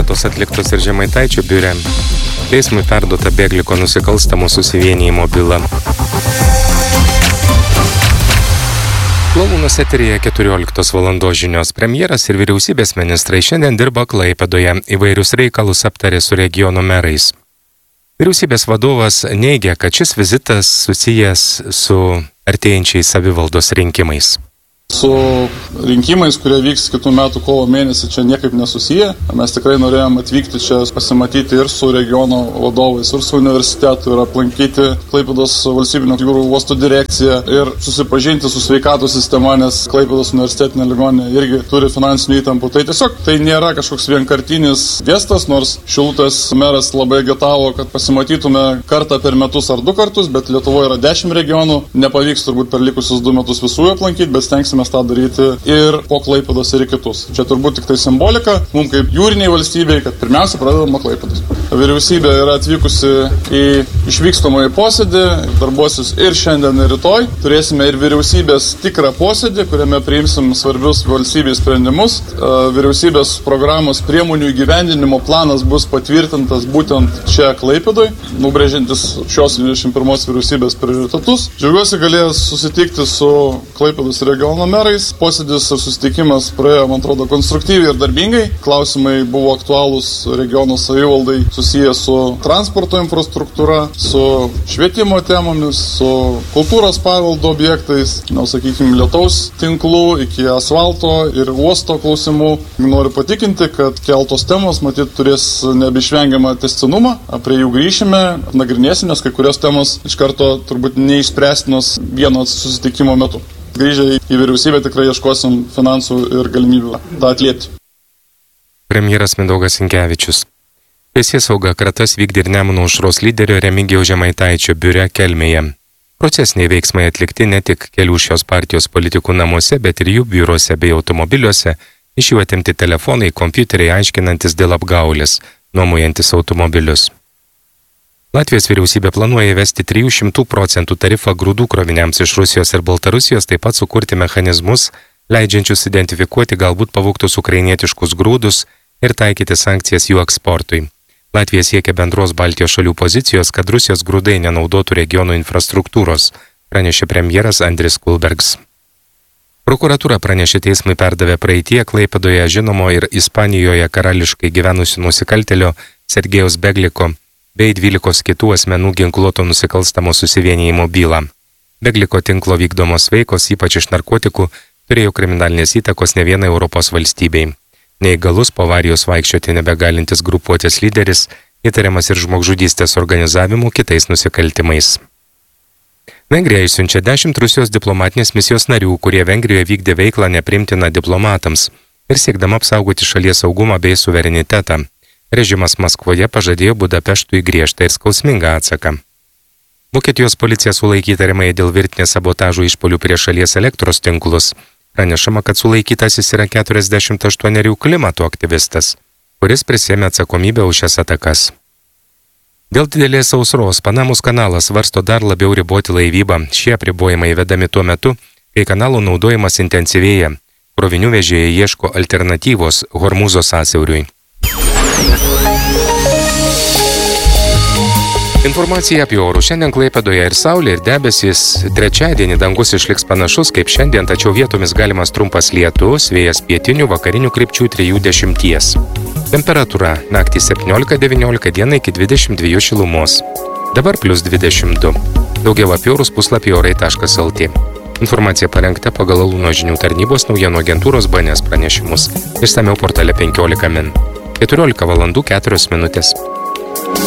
kratos atliktos ir Žemaitaičio biure. Teismui perduota Begliko nusikalstamų susivienijimo byla. Lavūnos eteryje 14 valandos žinios. Premjeras ir vyriausybės ministrai šiandien dirba Klaipėdoje, įvairius reikalus aptarė su regiono merais. Vyriausybės vadovas neigia, kad šis vizitas susijęs su artėjančiais savivaldos rinkimais. Su rinkimais, kurie vyks kitų metų kovo mėnesį, čia niekaip nesusiję. Mes tikrai norėjom atvykti čia pasimatyti ir su regiono vadovais, ir su universitetu, ir aplankyti Klaipėdos valstybinio jūrų uosto direkciją ir susipažinti su sveikatos sistema, nes Klaipėdos universitetinė ligoninė irgi turi finansinių įtampų. Tai tiesiog tai nėra kažkoks vienkartinis gestas, nors Šilutės meras labai agitavo, kad pasimatytume kartą per metus ar 2 kartus, bet Lietuvoje yra 10 regionų. Nepavyks turbūt per likusius 2 metus visų aplankyti, bet stengsime tą daryti ir po Klaipėdos ir kitus. Čia turbūt tik tai simbolika, mums kaip jūriniai valstybei, kad pirmiausia pradedama Klaipėdos. Vyriausybė yra atvykusi į išvykstamąjį posėdį, darbuosis ir šiandien, ir rytoj. Turėsime ir vyriausybės tikrą posėdį, kuriame priimsim svarbius valstybės sprendimus. Vyriausybės programos priemonių įgyvendinimo planas bus patvirtintas būtent čia Klaipėdoje, nubrėžiantis šios 21 vyriausybės prioritetus. Džiaugiuosi galėjęs susitikti su Klaipėdos regiono merais. Posėdis ir susitikimas praėjo, man atrodo, konstruktyviai ir darbingai. Klausimai buvo aktualūs regiono savivaldai susiję su transporto infrastruktūra, su švietimo temomis, su kultūros paveldo objektais, sakykime, lietaus tinklų iki asfalto ir uosto klausimų. Noriu patikinti, kad keltos temos, matyt, turės nebeišvengiamą tęstinumą. Prie jų grįšime, nagrinėsime, nes kai kurios temos iš karto turbūt neišspręstinos vieno susitikimo metu. Grįžę į vyriausybę tikrai ieškosim finansų ir galimybių tą atliepti. Premjeras Mindaugas Sinkevičius. Teisėsauga kratas vykdė ir Nemuno aušros lyderio Remigijaus Žemaitaičio biure Kelmėje. Procesiniai veiksmai atlikti ne tik kelių šios partijos politikų namuose, bet ir jų biuruose bei automobiliuose, iš jų atimti telefonai, kompiuteriai aiškinantis dėl apgaulės, nuomojantis automobilius. Latvijos vyriausybė planuoja įvesti 300% tarifą grūdų kroviniams iš Rusijos ir Baltarusijos, taip pat sukurti mechanizmus, leidžiančius identifikuoti galbūt pavogtus ukrainietiškus grūdus ir taikyti sankcijas jų eksportui. Latvija siekia bendros Baltijos šalių pozicijos, kad Rusijos grūdai nenaudotų regionų infrastruktūros, pranešė premjeras Andris Kulbergs. Prokuratūra pranešė teismui perdavė praeitie Klaipėdoje žinomo ir Ispanijoje karališkai gyvenusių nusikaltėlio Sergejaus Begliko bei 12 kitų asmenų ginkluoto nusikalstamo susivienijimo bylą. Begliko tinklo vykdomos veikos, ypač iš narkotikų, turėjo kriminalinės įtakos ne vienai Europos valstybei. Neįgalus po avarijos vaikščioti nebegalintis grupuotės lyderis, įtariamas ir žmogžudystės organizavimu kitais nusikaltimais. Vengrija išsiunčia 10 Rusijos diplomatinės misijos narių, kurie Vengrijoje vykdė veiklą neprimtiną diplomatams ir siekdama apsaugoti šalies saugumą bei suverenitetą. Režimas Maskvoje pažadėjo Budapeštui griežtą ir skausmingą atsaką. Vokietijos policija sulaikė įtariamąjį dėl virtinės sabotažo išpuolių prieš šalies elektros tinklus. Pranešama, kad sulaikytasis yra 48 klimato aktyvistas, kuris prisėmė atsakomybę už šias atakas. Dėl didelės sausros Panamos kanalas svarsto dar labiau riboti laivybą. Šie apribojimai įvedami tuo metu, kai kanalo naudojimas intensyvėja. Krovinių vežėjai ieško alternatyvos Hormūzo sąsiauriui. Informacija apie orų. Šiandien Klaipėdoje ir saulė, ir debesys. Trečiadienį dangus išliks panašus kaip šiandien, tačiau vietomis galimas trumpas lietus, vėjas pietinių, vakarinių krypčių 3-10. Temperatūra naktį 17-19, dieną iki 22 šilumos. Dabar +22. Daugiau apie orus puslapį orai.lt. Informacija parengta pagal Alūno žinių tarnybos naujienų agentūros BNS pranešimus. Išsamiau portale 15 min. 14 valandų 4 minutės.